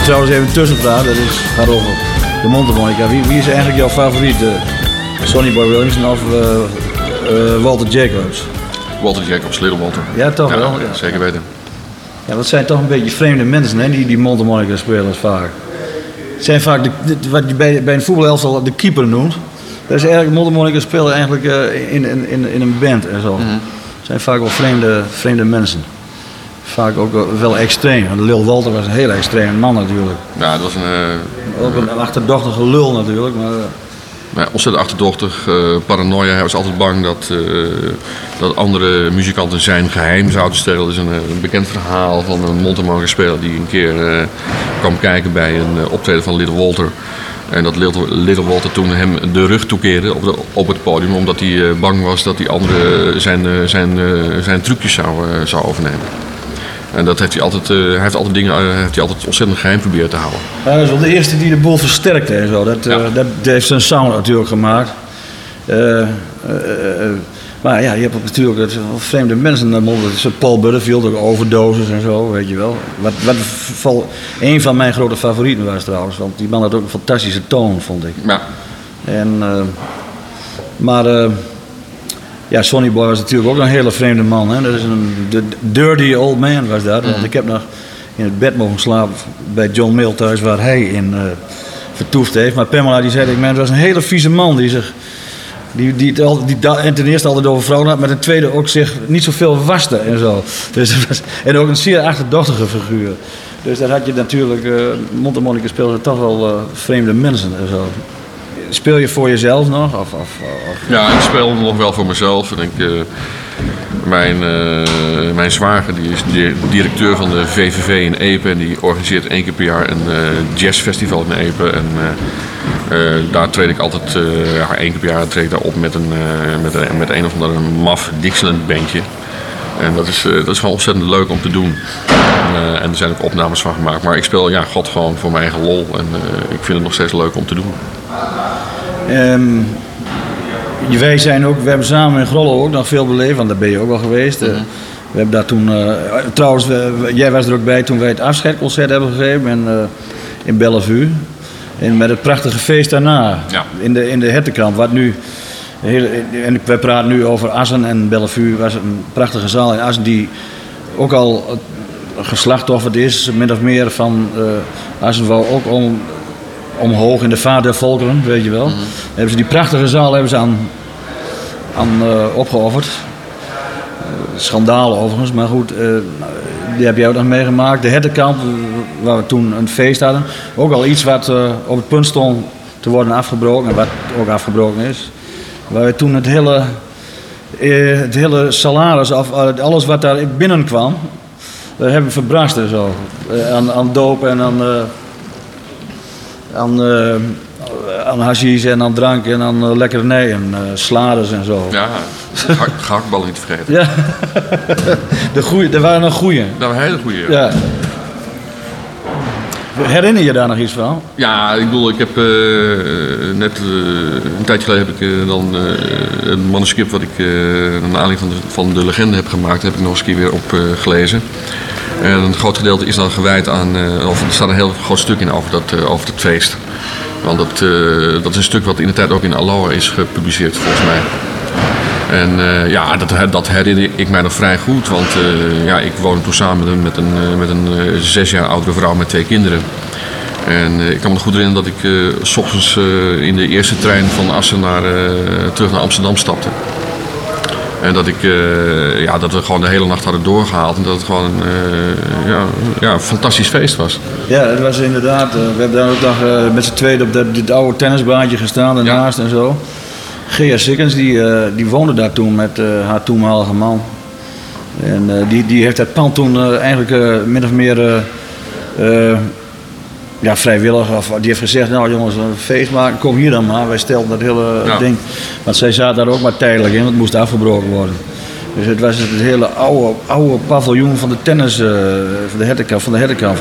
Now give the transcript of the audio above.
trouwens even tussenvraag, dat gaat over de mondharmonica. Wie is eigenlijk jouw favoriet? Sonny Boy Williamson of Walter Jacobs? Walter Jacobs, Little Walter. Ja, toch wel? Ja, zeker weten. Ja, dat zijn toch een beetje vreemde mensen, hè, die mondharmonica spelen vaak. Het zijn vaak wat je bij een voetbalelftal de keeper noemt. Dat is eigenlijk mondharmonica spelen eigenlijk in een band en zo. Mm-hmm. Het zijn vaak wel vreemde mensen. Vaak ook wel extreem. Want Lil Walter was een hele extreme man natuurlijk. Ja, dat was ook een achterdochtige lul natuurlijk. Maar ontzettend achterdochtig, paranoia. Hij was altijd bang dat andere muzikanten zijn geheim zouden stelen. Dat is een bekend verhaal van een mondharmonica speler die een keer kwam kijken bij een optreden van Little Walter. En dat Little Walter toen hem de rug toekeerde op het podium, omdat hij bang was dat die andere zijn trucjes zou overnemen. En dat heeft hij altijd, hij heeft altijd ontzettend geheim proberen te houden. Ja, hij is wel de eerste die de boel versterkte en zo. Dat heeft zijn sound natuurlijk gemaakt. Maar ja, je hebt ook natuurlijk vreemde mensen. Paul Butterfield, ook overdoses en zo, weet je wel. Een van mijn grote favorieten was trouwens. Want die man had ook een fantastische toon, vond ik. Ja. Ja, Sonny Boy was natuurlijk ook een hele vreemde man. Hè? Dat is de dirty old man was dat. Want ik heb nog in het bed mogen slapen bij John Mill thuis, waar hij in vertoefd heeft. Maar Pamela die zei tegen mij, het was een hele vieze man die ten eerste altijd over vrouwen had, maar ten tweede ook zich niet zoveel waste en zo. En ook een zeer achterdochtige figuur. Dus daar had je natuurlijk, mondharmonica speelde toch wel vreemde mensen en zo. Speel je voor jezelf nog? Ja, ik speel nog wel voor mezelf. Mijn zwager die is directeur van de VVV in Epe en die organiseert 1 keer per jaar een jazzfestival in Epe. En daar treed ik altijd 1 keer per jaar treed ik daar op met een of andere maf Dixieland bandje. En dat is gewoon ontzettend leuk om te doen. En er zijn ook opnames van gemaakt. Maar ik speel gewoon voor mijn eigen lol en ik vind het nog steeds leuk om te doen. Wij hebben samen in Grollo ook nog veel beleefd, want daar ben je ook wel geweest. We hebben daar toen, trouwens, jij was er ook bij toen wij het afscheidconcert hebben gegeven in Bellevue. En met het prachtige feest daarna, in de Hertenkamp, wat nu, en wij praten nu over Assen en Bellevue, was een prachtige zaal in Assen die ook al geslachtofferd is, min of meer van Assen wou ook omhoog in de vaart der volkeren, weet je wel. Hebben ze die prachtige zaal aan opgeofferd. Schandaal overigens, maar goed, die heb jij ook nog meegemaakt. De Hertenkamp, waar we toen een feest hadden. Ook al iets wat op het punt stond te worden afgebroken, en wat ook afgebroken is. Waar we toen het hele salaris, alles wat daar binnenkwam, hebben we verbrast en zo. Aan doop en aan hashish en aan drank en aan lekkernij en slades en zo. Ja, gehaktballen niet te vergeten. Ja, er waren nog goeie. Dat waren hele goeie. Ja. Herinner je daar nog iets van? Ja, ik bedoel, ik heb net een tijdje geleden heb ik dan een manuscript wat ik naar aanleiding van de legende heb gemaakt, heb ik nog eens een keer weer opgelezen. En een groot gedeelte is dan gewijd aan, er staat een heel groot stuk in over dat feest. Want dat is een stuk wat in de tijd ook in Aloha is gepubliceerd volgens mij. En dat herinner ik mij nog vrij goed, want ik woonde toen samen met een 6 jaar oudere vrouw met 2 kinderen. En ik kan me nog goed herinneren dat ik 's ochtends in de eerste trein van Assen terug naar Amsterdam stapte. En dat we gewoon de hele nacht hadden doorgehaald en dat het gewoon een fantastisch feest was. Ja, het was inderdaad. We hebben daar ook nog met z'n tweeën op dit oude tennisbaantje gestaan daarnaast en zo. Gea Sikkens, die woonde daar toen met haar toenmalige man. En die heeft dat pand toen eigenlijk min of meer vrijwillig. Die heeft gezegd, nou jongens, een feest maken, kom hier dan maar. Wij stelden dat hele ding. Want zij zaten daar ook maar tijdelijk in, want het moest afgebroken worden. Dus het was het hele oude paviljoen van de tennis, van de Hertenkamp.